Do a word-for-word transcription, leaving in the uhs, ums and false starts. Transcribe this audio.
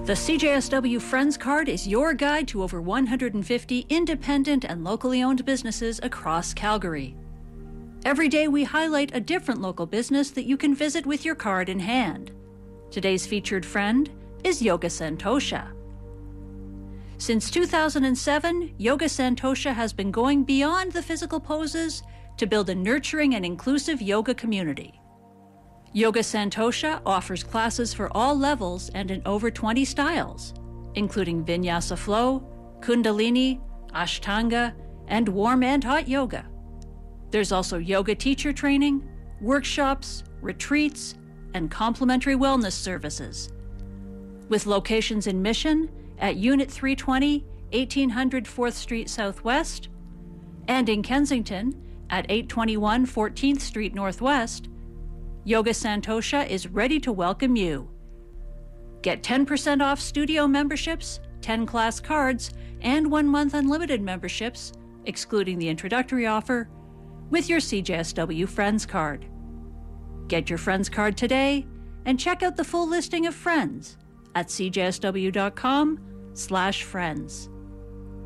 The C J S W Friends Card is your guide to over one hundred fifty independent and locally owned businesses across Calgary. Every day we highlight a different local business that you can visit with your card in hand. Today's featured friend is Yoga Santosha. Since two thousand seven, Yoga Santosha has been going beyond the physical poses to build a nurturing and inclusive yoga community. Yoga Santosha offers classes for all levels and in over twenty styles, including Vinyasa Flow, Kundalini, Ashtanga, and warm and hot yoga. There's also yoga teacher training, workshops, retreats, and complimentary wellness services. With locations in Mission at Unit three twenty, eighteen hundred fourth Street Southwest, and in Kensington at eight twenty-one fourteenth Street Northwest, Yoga Santosha is ready to welcome you. Get ten percent off studio memberships, ten class cards, and one month unlimited memberships, excluding the introductory offer, with your C J S W Friends Card. Get your Friends Card today and check out the full listing of friends at c j s w dot com slash friends.